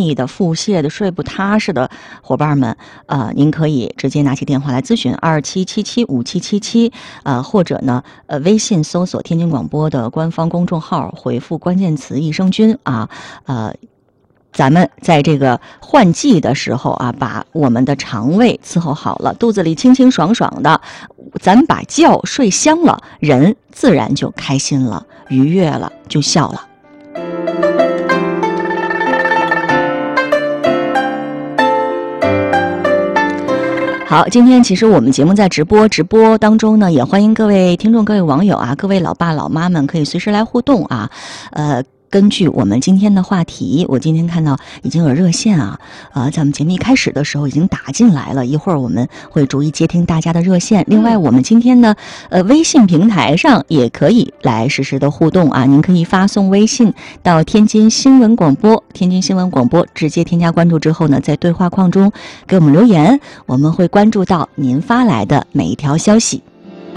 密的、腹泻的、睡不踏实的伙伴们，您可以直接拿起电话来咨询27775777，或者呢，微信搜索天津广播的官方公众号，回复关键词益生菌啊，咱们在这个换季的时候啊，把我们的肠胃伺候好了，肚子里清清爽爽的，咱把觉睡香了，人自然就开心了，愉悦了，就笑了。好，今天其实我们节目在直播当中呢，也欢迎各位听众、各位网友啊，各位老爸老妈们可以随时来互动啊，根据我们今天的话题，我今天看到已经有热线啊，咱们节目一开始的时候已经打进来了，一会儿我们会逐一接听大家的热线。另外，我们今天呢，微信平台上也可以来实时的互动啊，您可以发送微信到天津新闻广播，直接添加关注之后呢，在对话框中给我们留言，我们会关注到您发来的每一条消息。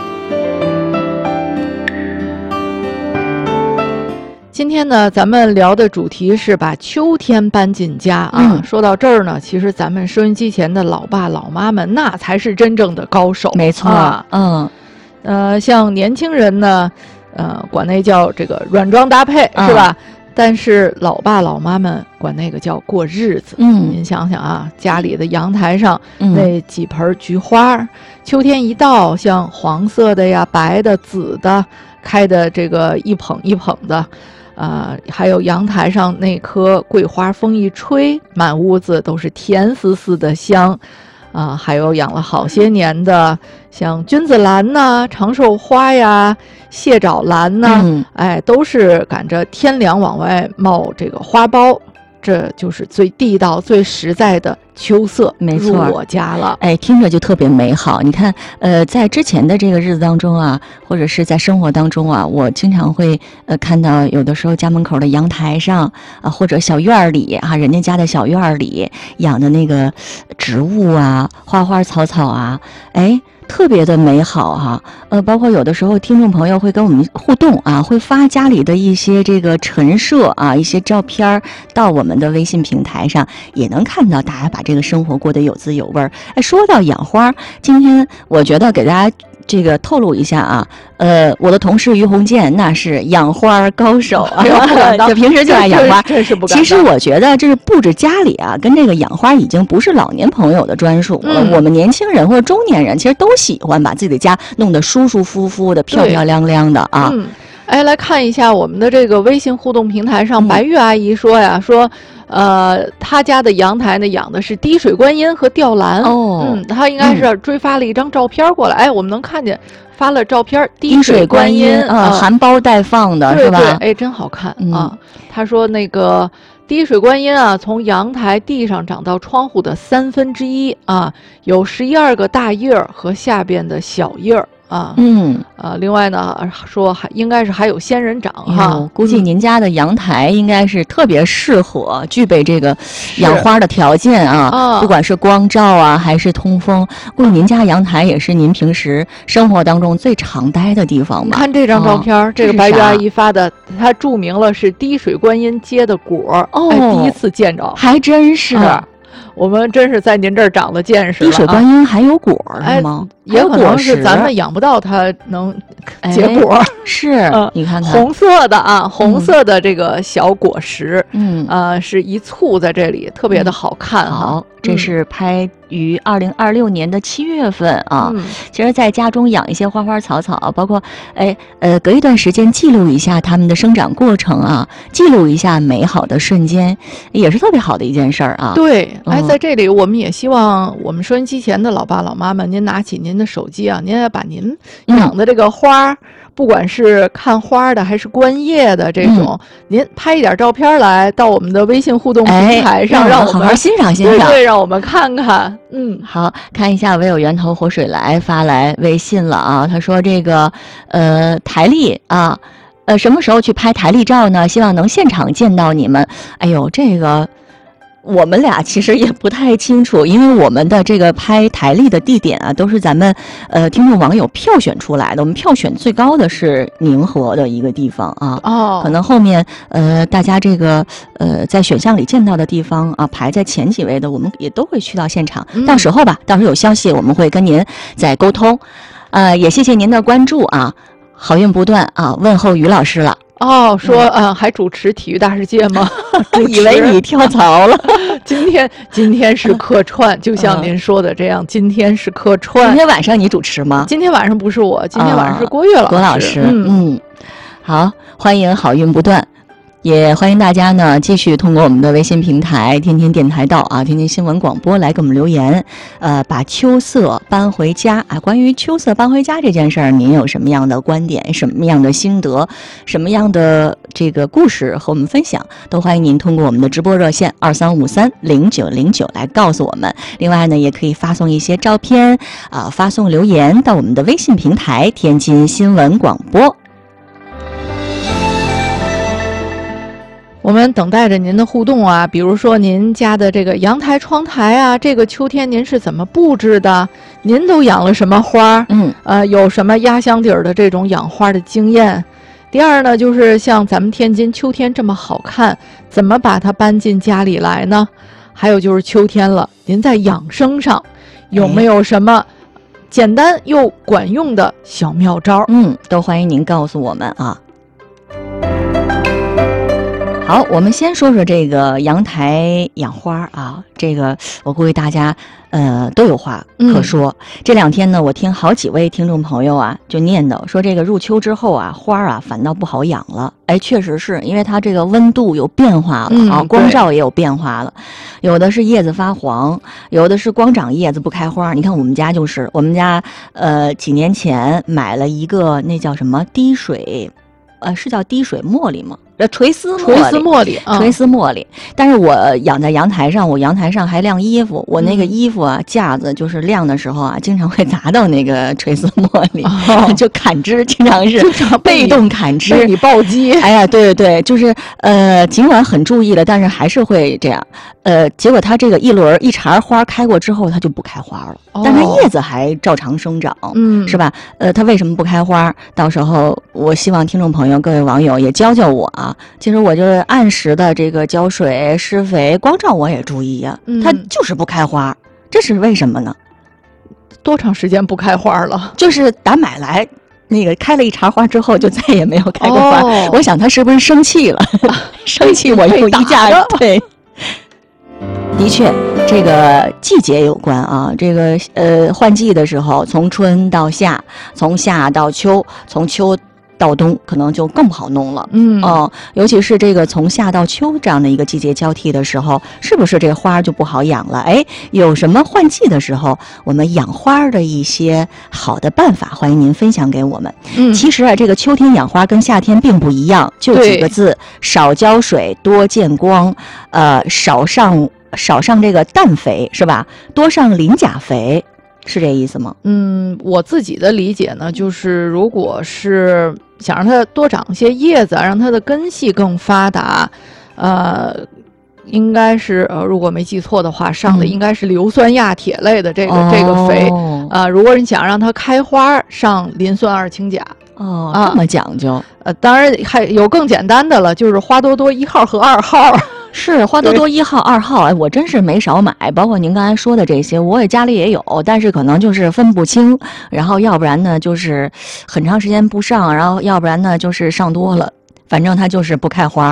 今天呢，咱们聊的主题是把秋天搬进家啊。说到这儿呢，其实咱们收音机前的老爸老妈们，那才是真正的高手。 没错， 像年轻人呢，管那叫这个软装搭配，是吧？但是老爸老妈们管那个叫过日子。您想想啊，家里的阳台上那几盆菊花，秋天一到，像黄色的呀、白的、紫的，开的这个一捧一捧的。还有阳台上那棵桂花，风一吹，满屋子都是甜丝丝的香。还有养了好些年的，像君子兰呐、长寿花呀、蟹爪兰呐，都是赶着天凉往外冒这个花苞。这就是最地道、最实在的秋色入我家了。 听着就特别美好。你看，在之前的这个日子当中啊，或者是在生活当中啊，我经常会看到有的时候家门口的阳台上啊，或者小院里啊，人家家的小院里养的那个植物啊、花花草草啊，特别的美好哈，包括有的时候听众朋友会跟我们互动啊，会发家里的一些这个陈设啊，一些照片到我们的微信平台上，也能看到大家把这个生活过得有滋有味。说到养花，今天我觉得给大家这个透露一下啊，我的同事于红建那是养花高手啊，就平时就爱养花。其实我觉得这是布置家里啊，跟这个养花已经不是老年朋友的专属了。我们年轻人或者中年人其实都喜欢把自己的家弄得舒舒服服的、漂漂亮亮的啊。 来看一下我们的这个微信互动平台上，白玉阿姨说呀，说她家的阳台呢养的是滴水观音和吊兰。她应该是追发了一张照片过来，我们能看见发了照片，滴水观音含苞待放的是吧？ 对，真好看啊。她说那个滴水观音啊，从阳台地上长到窗户的1/3啊，有12个大叶儿和下边的小叶儿。另外呢，说应该是还有仙人掌哈， 估计您家的阳台应该是特别适合具备这个养花的条件啊，不管是光照啊还是通风，估计您家阳台也是您平时生活当中最常待的地方吧。 看这张照片，这个白玉阿姨发的，她注明了是滴水观音结的果，第一次见着， 还真是。 我们真是在您这儿长了见识了。 滴水观音还有果是吗？ 也可能是咱们养不到它能结果。 是，你看看红色的啊，红色的这个小果实，是一簇在这里，特别的好看。 好，这是拍于2026年的7月份啊。其实在家中养一些花花草草，包括隔一段时间记录一下它们的生长过程啊，记录一下美好的瞬间，也是特别好的一件事儿啊。 对，在这里我们也希望我们收音机前的老爸老妈们，您拿起您的手机啊，您也把您养的这个花，不管是看花的还是观叶的这种，您拍一点照片来到我们的微信互动平台上，让我们好好欣赏欣赏， 对，让我们看看。 好，看一下唯有源头活水来发来微信了啊，他说这个台历啊，什么时候去拍台历照呢？希望能现场见到你们。哎呦，这个我们俩其实也不太清楚，因为我们的这个拍台历的地点啊，都是咱们听众网友票选出来的。我们票选最高的是宁河的一个地方啊。 哦， 可能后面大家这个在选项里见到的地方啊，排在前几位的，我们也都会去到现场。到时候吧，到时候有消息我们会跟您再沟通。也谢谢您的关注啊，好运不断啊！问候于老师了。 哦，说还主持体育大世界吗？ 以为你跳槽了。 今天是客串，就像您说的这样，今天是客串。 今天晚上你主持吗？ 今天晚上不是我，今天晚上是郭跃老师。好，欢迎好运不断。也欢迎大家呢继续通过我们的微信平台天天电台到啊，天天新闻广播来给我们留言，把秋色搬回家啊。关于秋色搬回家这件事儿，您有什么样的观点，什么样的心得，什么样的这个故事和我们分享，都欢迎您通过我们的直播热线23530909来告诉我们。另外呢，也可以发送一些照片发送留言到我们的微信平台天津新闻广播。 我们等待着您的互动啊，比如说您家的这个阳台窗台啊，这个秋天您是怎么布置的？您都养了什么花？有什么压箱底儿的这种养花的经验？第二呢，就是像咱们天津秋天这么好看，怎么把它搬进家里来呢？还有就是秋天了，您在养生上有没有什么简单又管用的小妙招？ 都欢迎您告诉我们啊。好，我们先说说这个阳台养花啊，这个我估计大家都有话可说。这两天呢，我听好几位听众朋友啊就念叨说，这个入秋之后啊，花啊反倒不好养了。确实是因为它这个温度有变化了啊，光照也有变化了，有的是叶子发黄，有的是光长叶子不开花。你看我们家就是，我们家几年前买了一个那叫什么滴水，是叫滴水茉莉吗？垂丝茉莉，但是我养在阳台上，我阳台上还晾衣服，我那个衣服啊架子就是晾的时候啊，经常会砸到那个垂丝茉莉，就砍枝，经常是被动砍枝， 被你暴击。 哎呀，对，就是尽管很注意了，但是还是会这样。结果它这个一茬花开过之后，它就不开花了，但是叶子还照常生长，是吧？它为什么不开花？到时候我希望听众朋友、各位网友也教教我啊。其实我就是按时的这个浇水、施肥、光照我也注意呀，它就是不开花，这是为什么呢？ 多长时间不开花了？ 就是打买来那个开了一茬花之后，就再也没有开过花。我想他是不是生气了？生气我又一架对。的确，这个季节有关啊。这个换季的时候，从春到夏，从夏到秋，从秋到冬，可能就更不好弄了。尤其是这个从夏到秋这样的一个季节交替的时候，是不是这花就不好养了？有什么换季的时候我们养花的一些好的办法，欢迎您分享给我们。其实啊，这个秋天养花跟夏天并不一样，就几个字：少浇水，多见光，少上这个氮肥，是吧？多上磷钾肥，是这意思吗？ 我自己的理解呢，就是如果是想让它多长一些叶子，让它的根系更发达，应该是如果没记错的话，上的应该是硫酸亚铁类的这个肥。如果你想让它开花，上磷酸二氢钾。 这么讲究。 当然还有更简单的了，就是花多多1号和2号。 是花多多1号、2号，我真是没少买，包括您刚才说的这些，我也家里也有，但是可能就是分不清，然后要不然呢就是很长时间不上，然后要不然呢就是上多了，反正它就是不开花。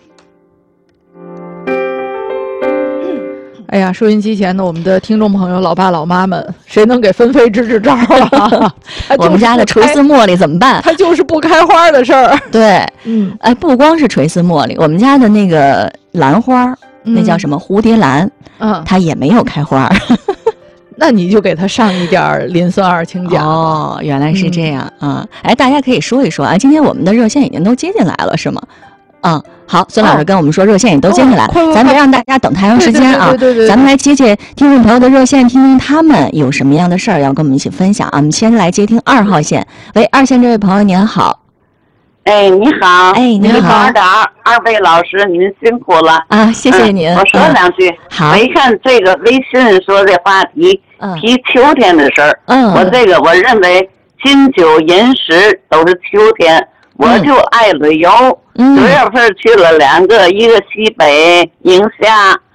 哎呀，收音机前的我们的听众朋友、老爸老妈们，谁能给纷飞支招啊？ 我们家的垂丝茉莉怎么办？ 它就是不开花的事儿。 对，不光是垂丝茉莉，我们家的那个兰花，那叫什么蝴蝶兰，它也没有开花。 那你就给它上一点磷酸二氢钾。 原来是这样啊！大家可以说一说啊，今天我们的热线已经都接进来了，是吗？好，孙老师跟我们说热线也都接进来，咱别让大家等太长时间啊！ 对， 咱们来接听众朋友的热线，听听他们有什么样的事儿要跟我们一起分享啊！我们先来接听2号线。喂，2线这位朋友您好。 哎，你好， 哎，你好， 二位老师，你们辛苦了啊！谢谢您。 我说两句。 好。 我一看这个微信说的话题，提秋天的事儿。我认为金九银十都是秋天，我就爱旅游。9月份去了2个，一个西北宁夏，